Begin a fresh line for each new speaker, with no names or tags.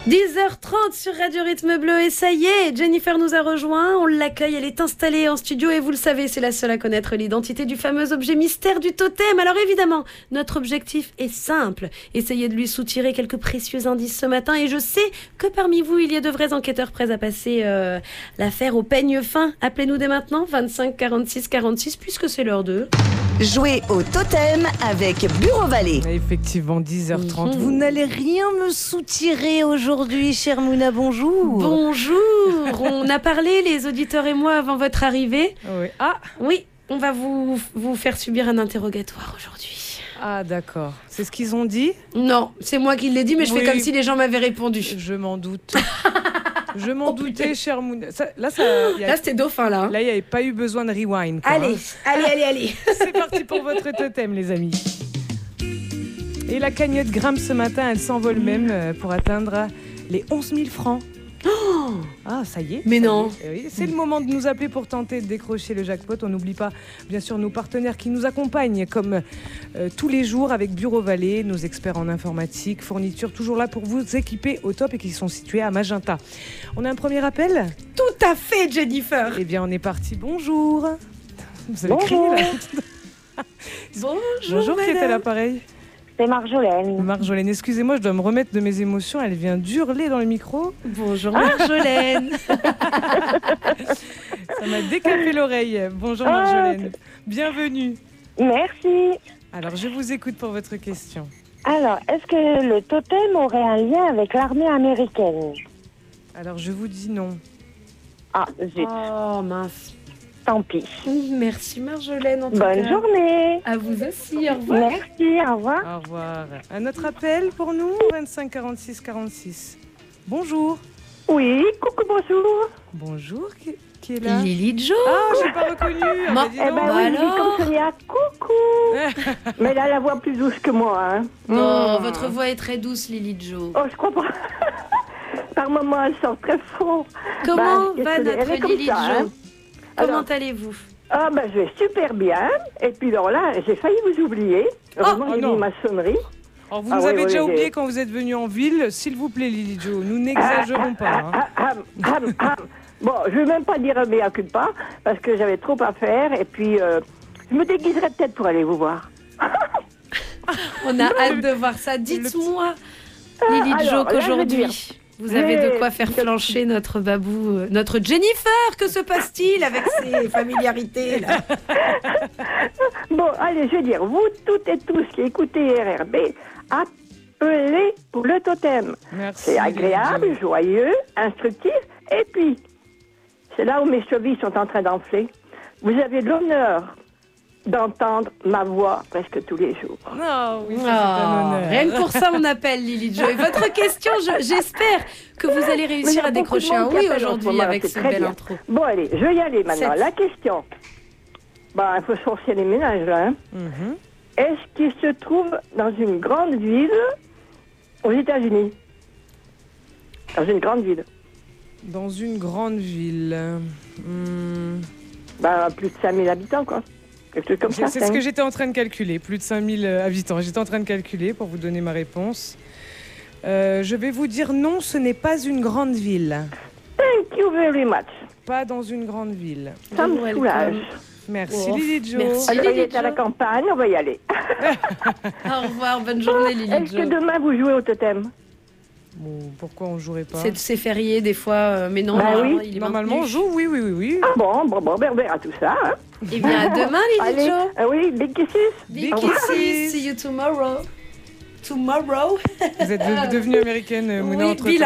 10h30 sur Radio Rythme Bleu et ça y est, Jennifer nous a rejoint, on l'accueille, elle est installée en studio et vous le savez, c'est la seule à connaître l'identité du fameux objet mystère du totem. Alors évidemment, notre objectif est simple, essayer de lui soutirer quelques précieux indices ce matin et je sais que parmi vous, il y a de vrais enquêteurs prêts à passer l'affaire au peigne fin. Appelez-nous dès maintenant, 25 46 46, puisque c'est l'heure d'eux.
Jouer au totem avec Bureau Vallée.
Effectivement, 10h30. Vous n'allez rien me soutirer aujourd'hui, chère Mouna, bonjour.
Bonjour. On a parlé, les auditeurs et moi, avant votre arrivée.
Oui. Ah.
Oui, on va vous faire subir un interrogatoire aujourd'hui.
Ah, d'accord. C'est ce qu'ils ont dit ?
Non, c'est moi qui l'ai dit, mais je fais comme si les gens m'avaient répondu.
Je m'en doute. Je m'en doutais,
putain.
chère Mouna.
Là, c'était dauphin, là.
Là, il n'y avait pas eu besoin de rewind. Quoi,
Allez.
C'est parti pour votre totem, les amis. Et la cagnotte grimpe ce matin, elle s'envole même pour atteindre les 11 000 francs.
Oh,
ah, ça y est.
Mais non.
Oui, c'est le moment de nous appeler pour tenter de décrocher le jackpot. On n'oublie pas, bien sûr, nos partenaires qui nous accompagnent comme tous les jours avec Bureau Vallée, nos experts en informatique, fournitures toujours là pour vous équiper au top et qui sont situés à Magenta. On a un premier appel ?
Tout à fait, Jennifer.
Eh bien, on est parti. Bonjour. Vous avez
Bonjour.
crié là. Bonjour, qui est à l'appareil ?
C'est Marjolaine.
Marjolaine, excusez-moi, je dois me remettre de mes émotions. Elle vient d'hurler dans le micro.
Bonjour Marjolaine.
Ça m'a décapé l'oreille. Bonjour Marjolaine. Bienvenue.
Merci.
Alors, je vous écoute pour votre question.
Alors, est-ce que le totem aurait un lien avec l'armée américaine ?
Alors, je vous dis non.
Ah, zut.
Oh mince.
Tant pis.
Merci Marjolaine en tout cas.
Bonne journée.
À vous aussi, au revoir.
Merci, au revoir.
Au revoir. Un autre appel pour nous, 25 46 46. Bonjour.
Oui, coucou, bonjour.
Bonjour, qui est là ?
Lily Jo.
Ah, je n'ai pas reconnu. Ah,
Bon,
bah, dis
Eh
donc.
ben
bah
oui,
alors.
je dis comme Sonia, coucou. Mais elle a la voix plus douce que moi, hein.
Non, votre voix est très douce, Lily Jo.
Oh, je crois pas. Par moments, elle sort très fort.
Comment
Bah,
va
elle est
notre
comme
Lily
ça,
Jo
hein.
Comment
Alors,
allez-vous?
ah, ben, je vais super bien. Et puis, alors là, j'ai failli vous oublier. Heureusement, j'ai
non.
mis ma sonnerie.
Alors, vous
Ah
nous
oui,
avez
oui,
déjà
oui.
oublié quand vous êtes venu en ville. S'il vous plaît, Lily Jo, nous n'exagérons pas. Hein.
Bon, je ne vais même pas dire mea culpa, parce que j'avais trop à faire. Et puis, je me déguiserai peut-être pour aller vous voir.
On a hâte de voir ça. Dites-moi, Lily Jo,
alors, là, je veux
qu'aujourd'hui,
dire,
vous avez de
j'ai-
quoi faire flancher notre babou, notre Jennifer. Que se passe-t-il avec ses familiarités là?
Bon, allez, je veux dire, vous toutes et tous qui écoutez RRB, appelez pour le totem.
Merci.
C'est agréable,
Lily Jo.
joyeux, instructif. Et puis, c'est là où mes chevilles sont en train d'enfler. Vous avez l'honneur d'entendre ma voix presque tous les jours.
Non, oui, ça, c'est un honneur.
Rien que pour ça, on appelle Lily Jo. Et votre question, j'espère que vous allez
Mais il y
réussir
a
à
beaucoup de
décrocher un
monde qui
oui
appelle en ce
aujourd'hui
moment,
avec
c'est
ce
très
bel
bien.
intro.
Bon, allez, je vais y aller maintenant.
Sept.
La question. Bah, il faut sortir les ménages, là. Hein.
Mhm.
Est-ce qu'il se trouve dans une grande ville aux États-Unis? Dans une grande ville.
Dans une grande ville.
Bah, plus de 5000 habitants, quoi. Quelque chose comme ça.
C'est ce que j'étais en train de calculer. Plus de 5000 habitants. J'étais en train de calculer pour vous donner ma réponse. Je vais vous dire non, ce n'est pas une grande ville.
Thank you very much.
Pas dans une grande ville.
Ça me
Welcome.
soulage.
Merci
Oh,
Lily Jo.
merci.
Alors,
Lily
il est à la
Jo.
campagne, on va y aller.
Au revoir, bonne journée Lily
Est-ce que
Jo.
demain, vous jouez au totem?
Bon, pourquoi on jouerait pas
C'est férié des fois, mais non,
Bah
normalement,
oui.
il est
Normalement, on
maintenu.
joue, oui.
Ah bon, ben, on verra tout ça. Hein.
Eh bien, à demain Lily
Allez,
Jo.
oui, big kisses.
Big
Au revoir.
kisses, see you tomorrow. Tomorrow.
Vous êtes devenue américaine, Mouna,
Oui,
entre-temps.
bilingue.